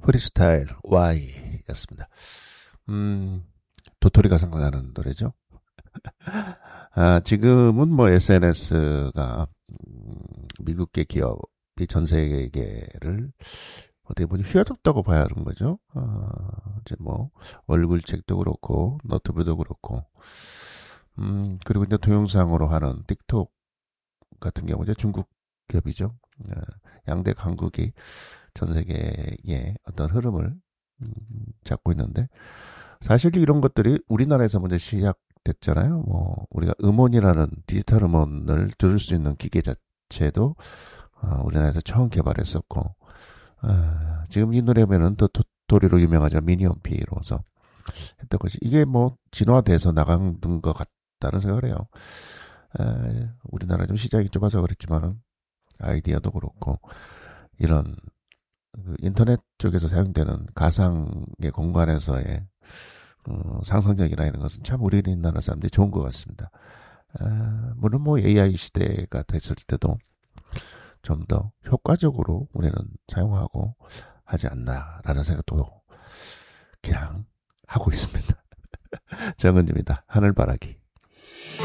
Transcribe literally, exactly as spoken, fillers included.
프리스타일 Y였습니다. 음, 도토리가 생각나는 노래죠. 아, 지금은 뭐 에스엔에스가 음, 미국계 기업이 전 세계를 어떻게 보니 휘어잡다고 봐야 하는 거죠. 어, 이제 뭐 얼굴책도 그렇고 너튜브도 그렇고, 음 그리고 이제 동영상으로 하는 틱톡 같은 경우 이제 중국 기업이죠. 어, 양대 강국이 전 세계의 어떤 흐름을 음, 잡고 있는데, 사실 이런 것들이 우리나라에서 먼저 시작됐잖아요. 뭐 우리가 음원이라는 디지털 음원을 들을 수 있는 기계 자체도 어, 우리나라에서 처음 개발했었고, 아, 지금 이 노래면은 더 도토리로 유명하죠. 미니홈피로서 했던 것이, 이게 뭐 진화돼서 나간 것 같다는 생각을 해요. 아, 우리나라 좀 시장이 좁아서 그랬지만은 아이디어도 그렇고, 이런 그 인터넷 쪽에서 사용되는 가상의 공간에서의 어, 상상력이나 이런 것은 참 우리나라 사람들이 좋은 것 같습니다. 아, 물론 뭐 에이아이 시대가 됐을 때도 좀 더 효과적으로 우리는 사용하고 하지 않나라는 생각도 그냥 하고 있습니다. 정은입니다. 하늘바라기.